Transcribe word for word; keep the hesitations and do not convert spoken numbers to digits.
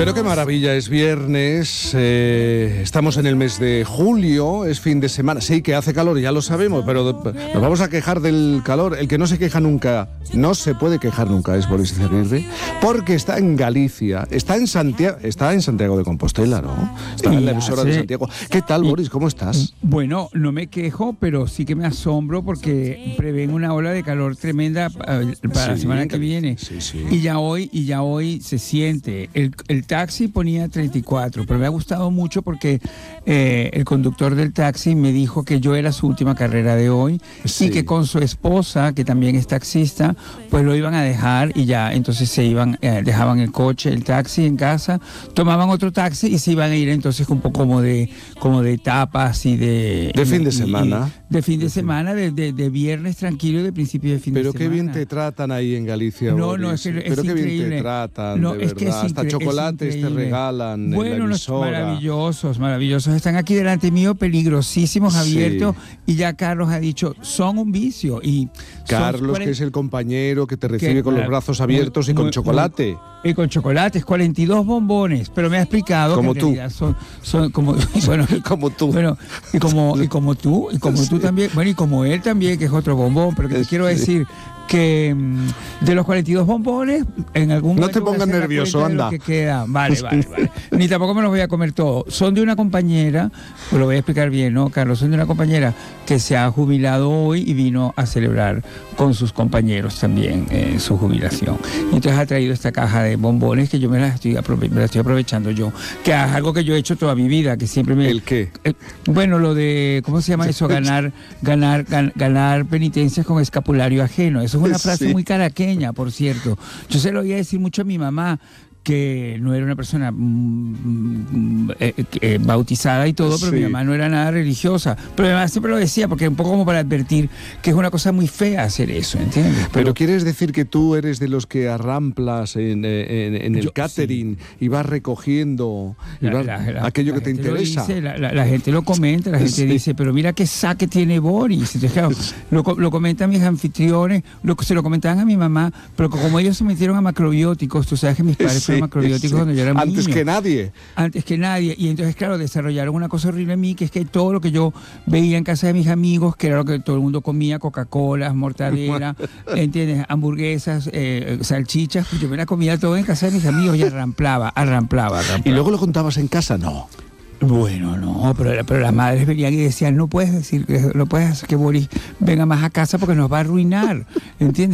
Pero qué maravilla, es viernes, eh, estamos en el mes de julio, es fin de semana. Sí, que hace calor, ya lo sabemos, pero nos vamos a quejar del calor. El que no se queja nunca, no se puede quejar nunca, es Boris Izaguirre, porque está en Galicia, está en Santiago, está en Santiago de Compostela, ¿no? Está en la emisora hace, de Santiago. ¿Qué tal, Boris? ¿Cómo estás? Bueno, no me quejo, pero sí que me asombro porque prevén una ola de calor tremenda para sí, la semana que viene. Sí, sí. Y ya hoy, y ya hoy se siente. El, el taxi ponía treinta y cuatro, pero me ha gustado mucho porque eh, el conductor del taxi me dijo que yo era su última carrera de hoy sí. y que con su esposa, que también es taxista, pues lo iban a dejar y ya, entonces se iban, eh, dejaban el coche, el taxi en casa, tomaban otro taxi y se iban a ir entonces un poco como de, como de tapas y de... De fin de semana. Y, de fin de semana, de, de, de viernes tranquilo, de principio de fin pero de semana. Pero qué bien te tratan ahí en Galicia, No, Boris. no, es que es Pero qué increíble. bien te tratan, no, de es que verdad. es Hasta chocolates te regalan bueno, en la emisora. Maravillosos, maravillosos. Están aquí delante mío, peligrosísimos, abiertos. Sí. Y ya Carlos ha dicho, son un vicio. Y Carlos, cuarenta... que es el compañero que te recibe que, con los brazos abiertos muy, y con muy, chocolate. Muy, y con chocolates, cuarenta y dos bombones. Pero me ha explicado como que tú. en realidad son, son como, bueno, como tú. Bueno, y como, y como tú, y como sí. tú también. Bueno, y como él también, que es otro bombón. Pero que te sí. quiero decir que de los cuarenta y dos bombones, en algún momento no te pongas nervioso, anda. Que queda. Vale, vale, vale. Ni tampoco me los voy a comer todos. Son de una compañera, pues lo voy a explicar bien, ¿no, Carlos? Son de una compañera que se ha jubilado hoy y vino a celebrar con sus compañeros también eh, su jubilación. Y entonces ha traído esta caja de bombones que yo me la estoy, aprove- me la estoy aprovechando yo, que es algo que yo he hecho toda mi vida, que siempre me... ¿El qué? Eh, bueno, lo de, ¿cómo se llama eso? Ganar, ganar, gan, ganar penitencias con escapulario ajeno. Eso es una frase sí. muy caraqueña, por cierto. Yo se lo oía decir mucho a mi mamá, que no era una persona mm, eh, eh, bautizada y todo, pero sí. mi mamá no era nada religiosa. Pero mi mamá siempre lo decía, porque un poco como para advertir que es una cosa muy fea hacer eso, ¿entiendes? Pero, pero ¿quieres decir que tú eres de los que arramplas en, en, en el yo, catering sí. y vas recogiendo y vas, la, la, la, aquello la que te interesa? Dice, la, la, la gente lo comenta, la gente sí. dice, pero mira qué saque tiene Boris. Entonces, claro, lo, lo comentan mis anfitriones, lo, se lo comentaban a mi mamá, pero como ellos se metieron a macrobióticos, tú sabes que mis padres sí. macrobióticos sí. cuando yo era muy Antes niño. que nadie. Antes que nadie. Y entonces, claro, desarrollaron una cosa horrible en mí, que es que todo lo que yo veía en casa de mis amigos, que era lo que todo el mundo comía, Coca-Cola, mortadela, ¿entiendes? Hamburguesas, eh, salchichas, pues yo me la comía todo en casa de mis amigos y arramplaba, arramplaba, arramplaba. ¿Y luego lo contabas en casa? No. Bueno, no, pero, pero las madres venían y decían, no puedes decir, no puedes hacer que Boris venga más a casa porque nos va a arruinar, ¿entiendes?